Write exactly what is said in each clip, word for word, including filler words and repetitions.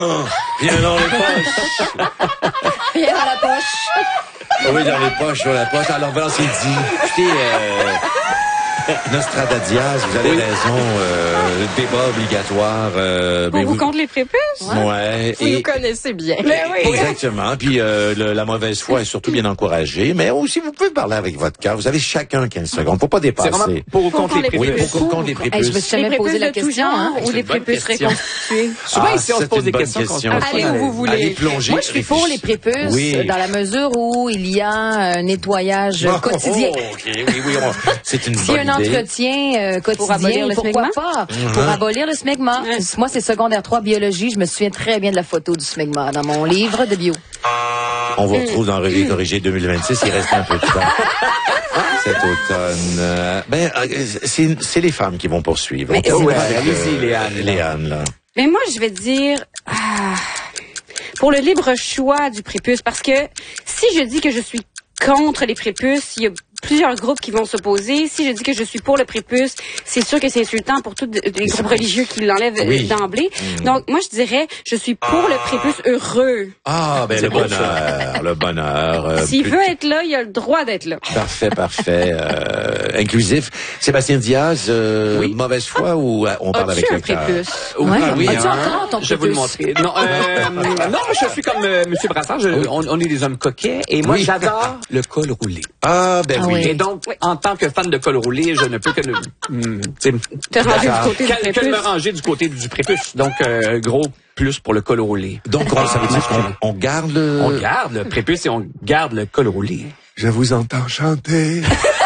Oh, rien dans les poches. Rien dans la poche. Oui, dans les poches, sur la poche. Alors, ben, c'est dit. Écoutez, euh, Nostradadiaz, vous avez oui. raison. Euh, débat obligatoire. Euh, Pour ben, vous vous contre les prépuces? Ouais. ouais vous et, nous connaissez bien. Ben oui. Exactement. Puis euh, le, la mauvaise foi est surtout bien encouragée. Mais aussi, vous pouvez parler avec votre cœur. Vous avez chacun quinze secondes. Faut pas dépasser. C'est vraiment pour ou contre les prépuces. Oui, pour ou contre les prépuces. Hey, je me suis jamais posé la question. Hein? Ou les prépuces reconstituées. Souvent, ah, ici, on se pose des questions. question. Allez où vous voulez. Allez plonger. Moi, je suis pour les prépuces oui. dans la mesure où il y a un nettoyage oh, quotidien. Oh, okay. Oui, oui, on... c'est une bonne idée. S'il y a un entretien euh, quotidien, pour abolir le pourquoi smegma? pas? Mm-hmm. Pour abolir le smegma. Mm-hmm. Moi, c'est secondaire trois biologie. Je me souviens très bien de la photo du smegma dans mon livre de bio. On vous retrouve dans Revue corrigée deux mille vingt-six. Il reste un peu de temps. Cet automne. Euh, ben, c'est, c'est les femmes qui vont poursuivre. Mais oh, ouais, allez-y, Léane. Léane, là. Mais moi, je vais dire... Ah, pour le libre choix du prépuce, parce que si je dis que je suis contre les prépuces, il y a plusieurs groupes qui vont s'opposer. Si je dis que je suis pour le prépuce, c'est sûr que c'est insultant pour tous les groupes religieux qui l'enlèvent oui. d'emblée. Mmh. Donc, moi, je dirais, je suis pour le prépuce heureux. Ah, ben, le bonheur, le bonheur. Euh, S'il plus... veut être là, il a le droit d'être là. Parfait, parfait. Euh, inclusif. Sébastien Diaz, euh, oui. mauvaise foi ou euh, on parle As-tu avec un le cœur? prépuce? Ouais. Ah, oui, As-tu hein? encore ton je vais vous le montrer. Non, euh, non, je suis comme euh, M. Brassard. Je, oui. on, on est des hommes coquets et moi, oui. j'adore le col roulé. Ah, ben ah, oui. Et donc, oui. en tant que fan de col roulé, je ne peux que, hum, te ranger du côté que, du que me ranger du côté du prépuce. Donc, euh, gros plus pour le col roulé. Donc, on, ça veut dire qu'on on garde le... On garde le prépuce et on garde le col roulé. Je vous entends chanter.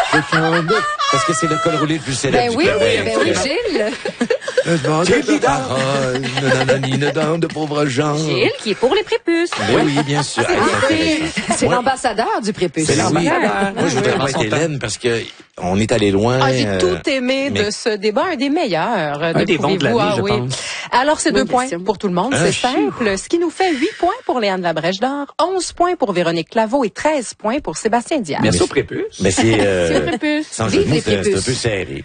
Parce que c'est le col roulé le plus célèbre. Ben oui, oui, ben oui, Gilles. Je demande de paroles, nananine dans de pauvres gens. Gilles, qui est pour les prépuces. Ben oui, bien sûr. Ah, c'est moi, l'ambassadeur du prépuce. C'est l'ambassadeur. Moi, je voudrais pas être Hélène parce que on est allé loin. Ah, j'ai tout aimé mais... de ce débat, un des meilleurs. Un des bons de l'année, ah, je oui. pense. Alors, c'est Bonne deux points question. pour tout le monde. Ah, c'est chier. simple. Ce qui nous fait huit points pour Léane Labrèche d'Or, onze points pour Véronique Claveau et treize points pour Sébastien Diaz. Merci au prépuce. Mais c'est, euh, C'est le prépuce. sans jeu de mots, c'est un peu serré.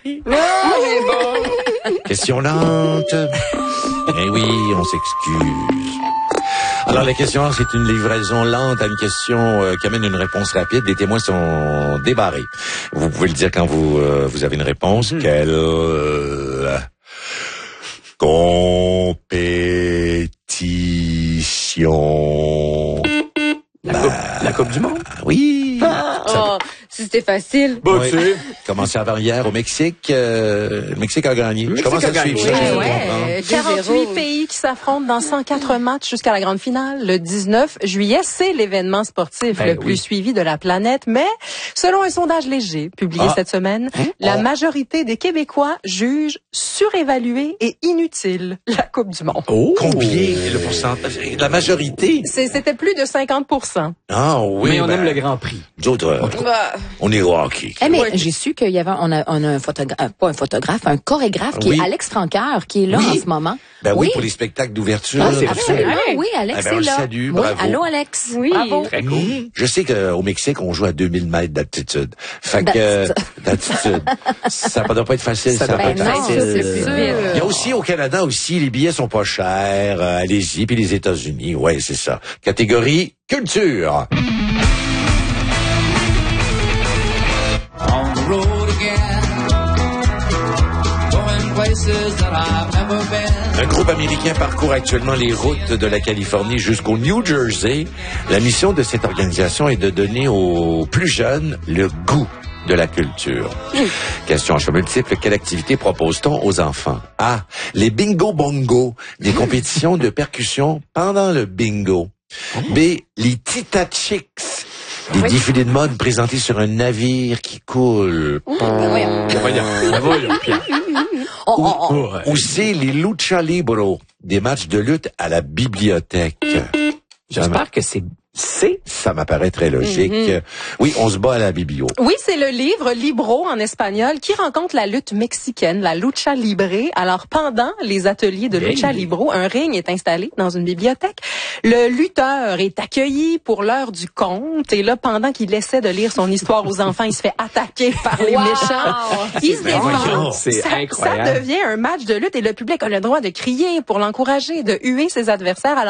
Question lente. Eh oui, on s'excuse. Alors, la question, c'est une livraison lente à une question euh, qui amène une réponse rapide. Les témoins sont débarrés. Vous pouvez le dire quand vous euh, vous avez une réponse. Mmh. Quelle euh, compétition? La, bah, coupe, la Coupe du Monde? Oui. Ah, oh, si c'était facile. Bah, oui. tu sais. Commencé avant hier au Mexique. Euh, le Mexique a gagné. Le Je commence à suivre ça. Ouais, ouais. quarante-huit pays qui s'affrontent dans cent quatre matchs jusqu'à la grande finale. Le dix-neuf juillet, c'est l'événement sportif ben le plus oui. suivi de la planète. Mais selon un sondage léger publié Ah. cette semaine, Hein? la Oh. majorité des Québécois jugent surévaluée et inutile la Coupe du Monde. Oh. Combien le pourcentage? La majorité? C'est- C'était plus de cinquante pour cent. Ah oui. Mais on ben, aime le Grand Prix. D'autres, euh, Bah, on est au hockey. Eh mais Ouais. j'ai su qu'il y avait on a, on a un photographe, pas un photographe, un chorégraphe qui Oui. est Alex Franqueur qui est là Oui. en ce moment. Ben oui, pour les spectacles d'ouverture. Ah, c'est absolument, vrai. oui, Alex Eh ben, on est le là. salue, oui, bravo. allô Alex. Oui. Bravo. Très cool. Mmh. Je sais qu'au Mexique, on joue à deux mille mètres d'altitude. Fait que, euh, d'altitude. Ça ne doit pas être facile. Ça, Ça va doit pas Ben être non, facile. ça, c'est sûr. Il y a aussi au Canada aussi, les billets sont pas chers. Euh, allez-y, puis les États-Unis, ouais, c'est ça. Catégorie culture. On the road again, going places that I've never been. Un groupe américain parcourt actuellement les routes de la Californie jusqu'au New Jersey. La mission de cette organisation est de donner aux plus jeunes le goût de la culture. Question à choix multiple. Quelle activité propose-t-on aux enfants? A. Les bingo bongo, des compétitions de percussion pendant le bingo. B. Les Tita Chicks, des défilés de mode présentés sur un navire qui coule. Ben voyons. Voyons, voyons, Pierre. On- on- on- Ouais. Ou C. Les Lucha Libro, des matchs de lutte à la bibliothèque. J'espère que c'est C. Ça m'apparaît très logique. Mm-hmm. Oui, on se bat à la biblio. Oui, c'est le livre Libro en espagnol qui rencontre la lutte mexicaine, la lucha libre. Alors, pendant les ateliers de lucha Hey. libro, un ring est installé dans une bibliothèque. Le lutteur est accueilli pour l'heure du conte et là, pendant qu'il essaie de lire son histoire aux enfants, il se fait attaquer par les Wow! méchants. Il se défend. C'est Ça, incroyable. ça devient un match de lutte et le public a le droit de crier pour l'encourager, de huer ses adversaires. Alors,